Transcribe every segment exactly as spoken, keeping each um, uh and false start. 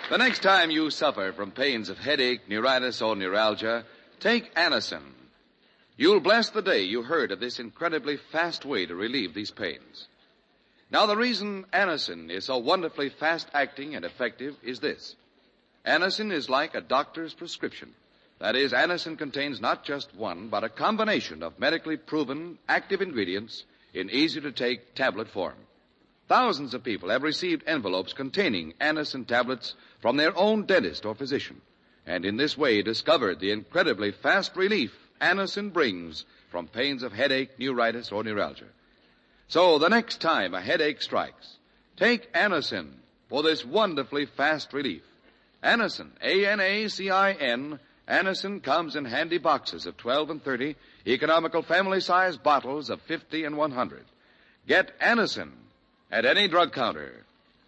The next time you suffer from pains of headache, neuritis, or neuralgia, take Anacin. You'll bless the day you heard of this incredibly fast way to relieve these pains. Now, the reason Anacin is so wonderfully fast-acting and effective is this. Anacin is like a doctor's prescription. That is, Anacin contains not just one, but a combination of medically proven active ingredients in easy-to-take tablet form. Thousands of people have received envelopes containing Anacin tablets from their own dentist or physician, and in this way discovered the incredibly fast relief Anacin brings from pains of headache, neuritis, or neuralgia. So the next time a headache strikes, take Anacin for this wonderfully fast relief. Anacin, A N A C I N, Anacin comes in handy boxes of twelve and thirty, economical family-sized bottles of fifty and one hundred. Get Anacin at any drug counter.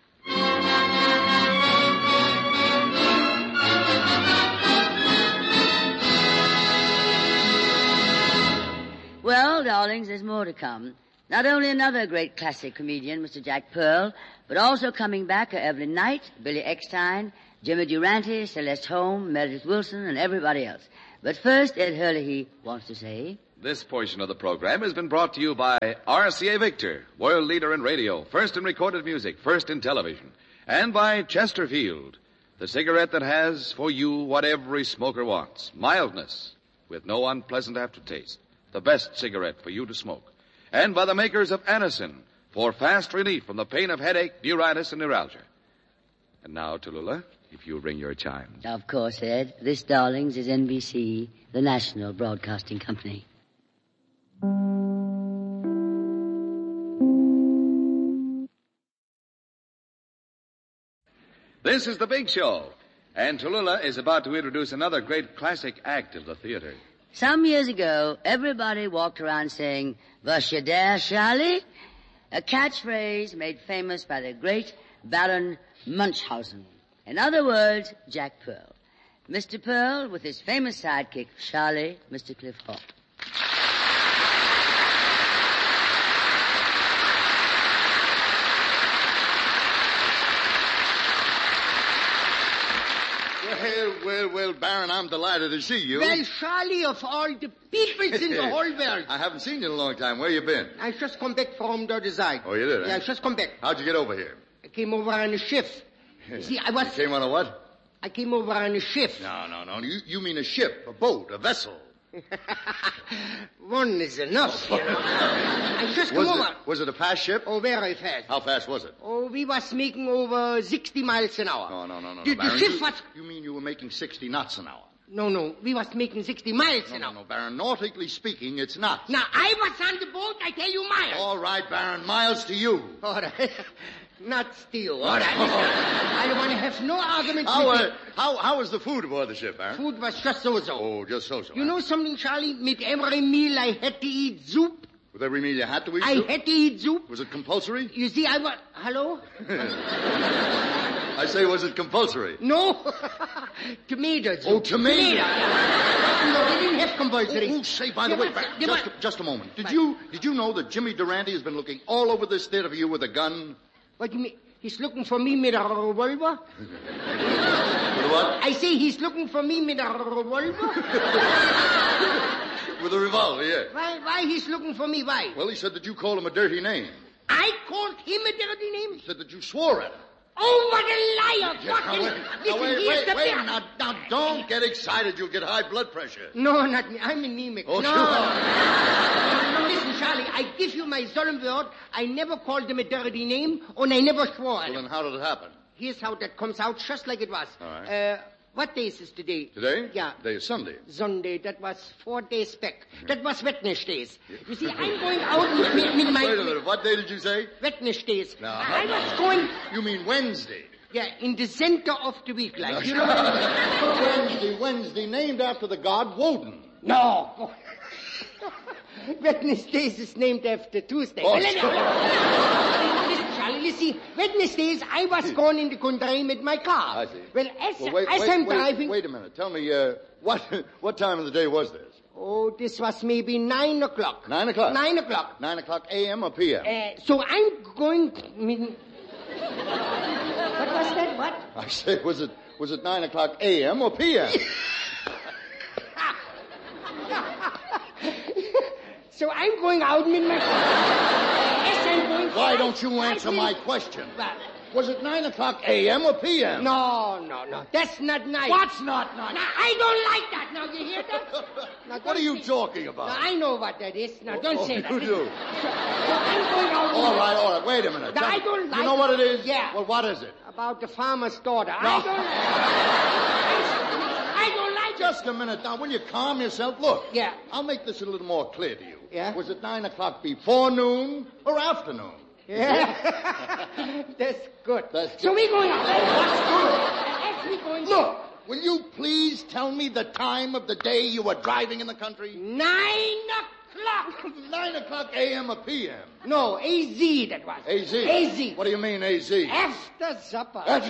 Well, darlings, there's more to come. Not only another great classic comedian, Mister Jack Pearl, but also coming back are Evelyn Knight, Billy Eckstein, Jimmy Durante, Celeste Holm, Meredith Wilson, and everybody else. But first, Ed Hurley wants to say... This portion of the program has been brought to you by R C A Victor, world leader in radio, first in recorded music, first in television, and by Chesterfield, the cigarette that has for you what every smoker wants, mildness with no unpleasant aftertaste, the best cigarette for you to smoke, and by the makers of Anacin for fast relief from the pain of headache, neuritis, and neuralgia. And now, Tallulah, if you ring your chimes. Of course, Ed. This, darlings, is N B C, the National Broadcasting Company. This is The Big Show, and Tallulah is about to introduce another great classic act of the theater. Some years ago, everybody walked around saying, "Was you there, Charlie?" A catchphrase made famous by the great Baron Munchausen. In other words, Jack Pearl. Mister Pearl with his famous sidekick, Charlie, Mister Cliff Hawk. Well, well, well, Baron, I'm delighted to see you. Well, Charlie, of all the peoples in the whole world. I haven't seen you in a long time. Where you been? I just come back from the other side. Oh, you did, eh? Yeah, I just come back. How'd you get over here? I came over on a ship. You see, I was... You came on a what? I came over on a ship. No, no, no. You, you mean a ship, a boat, a vessel. One is enough, you know. I just come was over. It, was it a fast ship? Oh, very fast. How fast was it? Oh, we was making over sixty miles an hour. No, no, no, no, The, no Baron. the ship you, was... You mean you were making sixty knots an hour? No, no, we was making sixty miles No, an no, hour. no, Baron. Nautically speaking, it's not. Now, I was on the boat, I tell you miles. All right, Baron. Miles to you. All right. Not steal. All right. I don't want to have no arguments How, with uh, you. how, how was the food aboard the ship, Baron? Food was just so-so. Oh, just so-so. You huh? know something, Charlie? With every meal I had to eat soup. With every meal you had to eat I soup? had to eat soup. Was it compulsory? You see, I was... Hello? I say, was it compulsory? No. Tomato soup. Oh, tomato. No, they didn't have compulsory. Oh, say, by the They way, were- Baron, they just, were- just a moment. Did What? you did you know that Jimmy Durante has been looking all over this theater for you with a gun? What do you mean? He's looking for me with a revolver? With what? I say he's looking for me with a revolver? With a revolver, yeah. Why, why he's looking for me? Why? Well, he said that you called him a dirty name. I called him a dirty name? He said that you swore at him. Oh, what a liar! Yeah, What now, a... wait, Listen, now, wait, here's wait, the wait. bear. Now, now, don't get excited. You'll get high blood pressure. No, not me. I'm anemic. Oh, no. sure. No, listen, Charlie, I give you my solemn word. I never called him a dirty name, and I never swore at Well, him. then how did it happen? Here's how that comes out, just like it was. All right. Uh, what day is this today? Today? Yeah. Today is Sunday. Sunday. That was four days back. That was Wednesdays. You see, I'm going out with, with, with my... Wait a minute. What day did you say? Wednesdays. No. I was going... You mean Wednesday? Yeah, in the center of the week, like, No. you know. Wednesday, Wednesday, named after the god Woden. No. Wednesdays is named after Tuesday. Oh, Well, let me- sure. Listen, Charlie, listen. Wednesdays, I was going in the country with my car. I see. Well, as, Well, wait, as wait, I'm wait, driving... Wait a minute. Tell me, uh, what what time of the day was this? Oh, this was maybe nine o'clock. Nine o'clock? Nine o'clock. Nine o'clock A M or P M? Uh, so I'm going... I mean- What was that? what? I say, was it was it nine o'clock A M or P M? So I'm going out with my... Yes, I'm going... Why don't you answer I my will- question? Well, Was it nine o'clock A M or P M? no, no, no. That's not nice. What's not nice? Now, I don't like that. Now, you hear that? Now, What are don't you say- talking about? Now, I know what that is. Now, don't Oh, say you that. do. So, so I'm going out... All right, all right. Wait a minute. Now, Tell I me. don't You like know what it is? Yeah. Well, what is it? About the farmer's daughter. No. I don't like... I don't like Just a minute now. Will you calm yourself? Look. Yeah. I'll make this a little more clear to you. Yeah? Was it nine o'clock before noon or afternoon? Yeah. That's good. That's So good. we going out. That's good. That's we going Look, will you please tell me the time of the day you were driving in the country? Nine o'clock. Nine o'clock A M or P M? No, A Z that was. A Z? A Z. What do you mean, A Z? After supper. That's...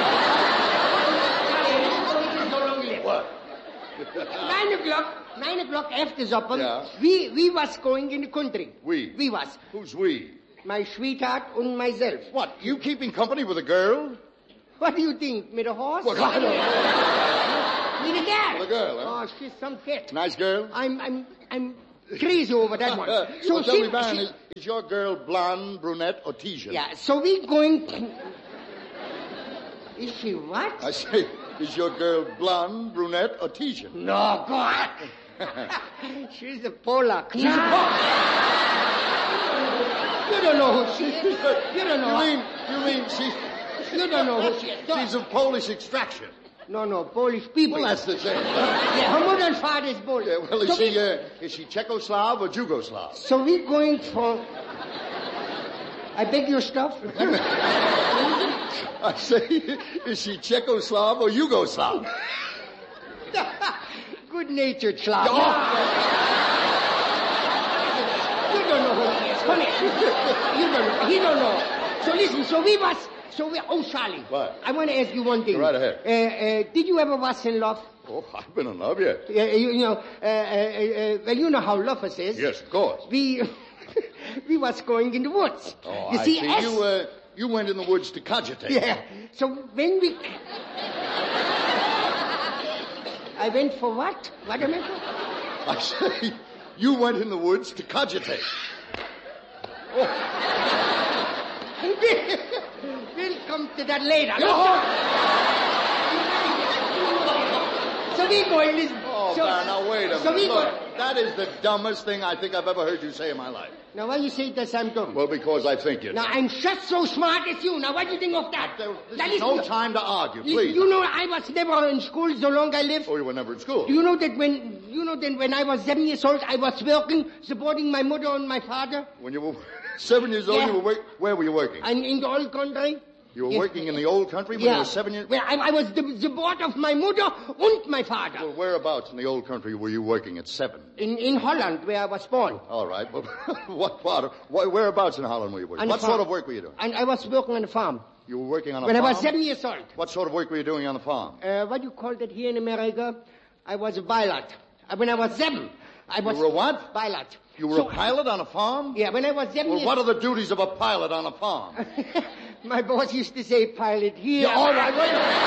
What? Nine o'clock. Nine o'clock after supper. Yeah. We we was going in the country. We? We was. Who's we? My sweetheart and myself. What, you keeping company with a girl? What do you think? With a horse? Well, I don't know. With a girl. With a girl, huh? Oh, she's some fit. Nice girl? I'm I'm I'm crazy over that one. So well, tell she- me, Baron, she- is, is your girl blonde, brunette, or Tesian? Yeah, so we going... Is she what? I say, is your girl blonde, brunette, or Tesian? No, God. She's a Polak. She's a You don't know who she is. You don't know. You mean, you mean she, You don't know who she is. she's of Polish extraction? No, no, Polish people. Well, that's the same. Yeah, her mother and father is Polish. Yeah, well, is so she, we, uh, is she Czechoslovac or Jugoslav? So we going for... I beg your stuff. I say, is she Czechoslovac or Yugoslav? Good-natured Slav. You don't know who he is. Come here. You don't know. He don't know. So listen, so we was... So we... Oh, Charlie. What? I want to ask you one thing. Go right ahead. Uh, uh, did you ever was in love? Oh, I've been in love, yes. Yeah, you, you know, uh, uh, uh, well, you know how lovers is. Yes, of course. We... we was going in the woods. Oh, you I see, see. as- You, uh, you went in the woods to cogitate. Yeah. So when we... I went for what? What am I for? I say, you went in the woods to cogitate. We'll come to that later. So we go in this... Oh, so, Baron, now wait a so minute. we Look, go... that is the dumbest thing I think I've ever heard you say in my life. Now, why you say that I'm dumb? Well, because I think you. Now, I'm just so smart as you. Now, what do you think of that? There, Now, this is listen, no time to argue, you- please. You know, I was never in school so long I lived. Oh, you were never in school. Do you know that when you know that when I was seven years old, I was working, supporting my mother and my father, When you were seven years old, Yeah. you were work- where were you working? and in the old country. You were Yes. working in the old country when Yeah. you were seven years. Well, I, I was the support of my mother and my father Well, whereabouts in the old country were you working at seven? in in Holland, where I was born. All right. Well, what part of, wh- whereabouts in Holland were you working? On the What sort farm. of work were you doing? And I was working on a farm You were working on a when farm? I was seven years old. What sort of work were you doing on the farm? Uh, what do you call that here in America? I was a pilot. Uh, When I was seven, I was You were what? pilot. You were So- a pilot on a farm? Yeah, when I was seven Well, years what are the duties of a pilot on a farm? My boss used to say pilot here. Yeah, all right, wait a minute.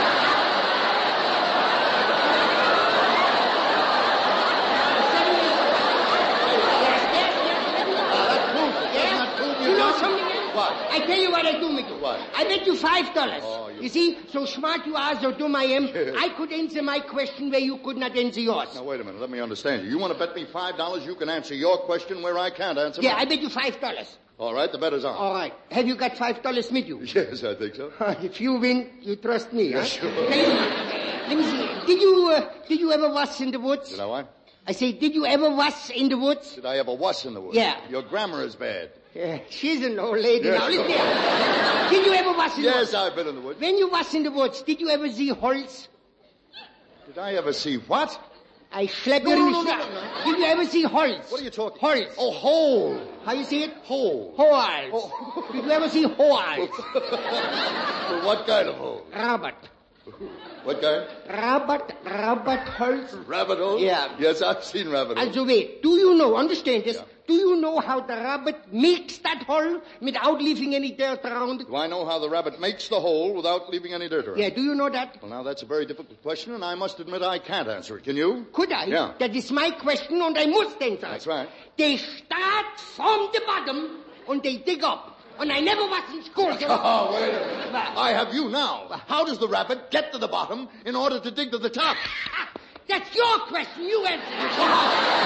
That proves it. Doesn't that prove You you're know dumb? something else? What? I tell you what I do, Mickey. What? I bet you five dollars. Oh, you- you see, so smart you are, so dumb I am. I could answer my question where you could not answer yours. Now, wait a minute. Let me understand you. You want to bet me five dollars you can answer your question where I can't answer Yeah, I mine? bet you five dollars. All right, the bet is on. All right. Have you got five dollars with you? Yes, I think so. If you win, you trust me, huh? Yeah, sure. Now, you- Let me see. Did you uh, did you ever was in the woods? Did I what? I say, did you ever was in the woods? Did I ever was in the woods? Yeah. Your grammar is bad. Yeah, she's an old lady Yes. now. Listen here. Did you ever was in the woods? Yes, I've been in the woods. When you was in the woods, did you ever see holes? Did I ever see what? I slap No, you in no, the no, shot. no, no. Did you ever see holes? What are you talking? Holes. Oh, hole. How you see it? Hole. Holes. Oh. Did you ever see holes? Well, what kind of hole? Robert. What kind? Rabbit, rabbit holes. Rabbit hole? Yeah. Yes, I've seen rabbit holes. Also wait, do you know, understand this, Yeah. do you know how the rabbit makes that hole without leaving any dirt around it? Do I know how the rabbit makes the hole without leaving any dirt around? Yeah, do you know that? Well, now, that's a very difficult question, and I must admit I can't answer it. Can you? Could I? Yeah. That is my question and I must answer. That's right. They start from the bottom and they dig up. And I never was in school. So Oh, wait a minute. I have you now. How does the rabbit get to the bottom in order to dig to the top? that's your question. You answer it.